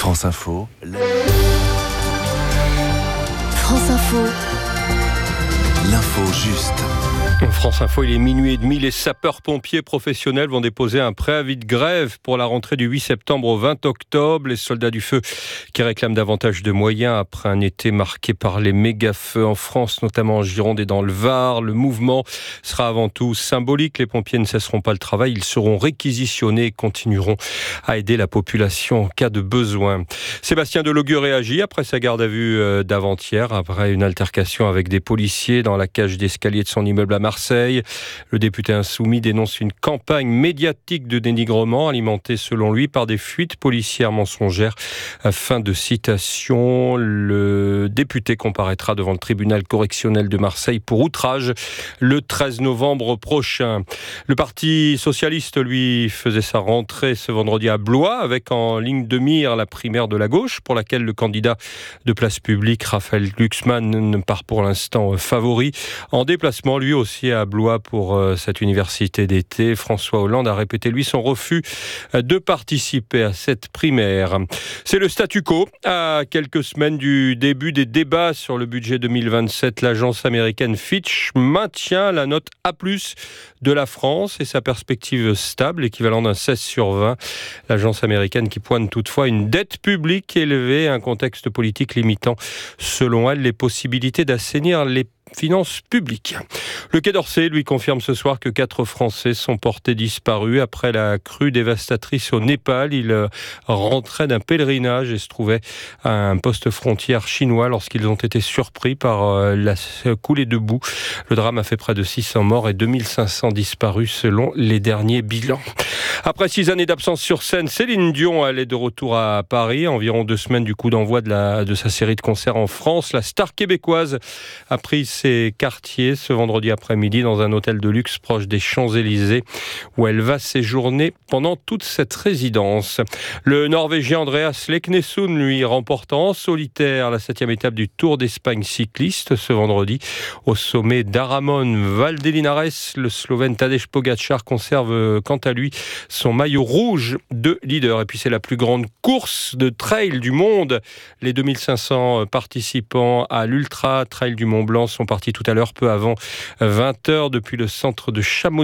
France Info. France Info. L'info juste. France Info, il est minuit et demi. Les sapeurs-pompiers professionnels vont déposer un préavis de grève pour la rentrée du 8 septembre au 20 octobre. Les soldats du feu qui réclament davantage de moyens après un été marqué par les méga-feux en France, notamment en Gironde et dans le Var. Le mouvement sera avant tout symbolique. Les pompiers ne cesseront pas le travail. Ils seront réquisitionnés et continueront à aider la population en cas de besoin. Sébastien Delogu réagit après sa garde à vue d'avant-hier, après une altercation avec des policiers dans la cage d'escalier de son immeuble à Marseille. Le député insoumis dénonce une campagne médiatique de dénigrement alimentée selon lui par des fuites policières mensongères. Fin de citation. Le député comparaîtra devant le tribunal correctionnel de Marseille pour outrage le 13 novembre prochain. Le Parti socialiste, lui, faisait sa rentrée ce vendredi à Blois avec en ligne de mire la primaire de la gauche pour laquelle le candidat de Place Publique, Raphaël Glucksmann, ne part pour l'instant favori. En déplacement, lui aussi, à Blois pour cette université d'été. François Hollande a répété, lui, son refus de participer à cette primaire. C'est le statu quo. À quelques semaines du début des débats sur le budget 2027, l'agence américaine Fitch maintient la note A+ de la France et sa perspective stable, équivalent d'un 16 sur 20. L'agence américaine qui pointe toutefois une dette publique élevée, un contexte politique limitant, selon elle, les possibilités d'assainir les finances publiques. Le Quai d'Orsay lui confirme ce soir que 4 Français sont portés disparus après la crue dévastatrice au Népal. Ils rentraient d'un pèlerinage et se trouvaient à un poste frontière chinois lorsqu'ils ont été surpris par la coulée de boue. Le drame a fait près de 600 morts et 2500 disparus selon les derniers bilans. Après 6 années d'absence sur scène, Céline Dion elle est de retour à Paris, environ 2 semaines du coup d'envoi de sa série de concerts en France. La star québécoise a pris ses quartiers ce vendredi après-midi dans un hôtel de luxe proche des Champs-Élysées où elle va séjourner pendant toute cette résidence. Le Norvégien Andreas Leknesund, lui, remportant en solitaire la 7e étape du Tour d'Espagne cycliste ce vendredi au sommet d'Aramon Valdelinares. Le Slovène Tadej Pogačar conserve quant à lui son maillot rouge de leader. Et puis c'est la plus grande course de trail du monde. Les 2500 participants à l'Ultra Trail du Mont Blanc sont partis tout à l'heure peu avant 20h depuis le centre de Chamonix.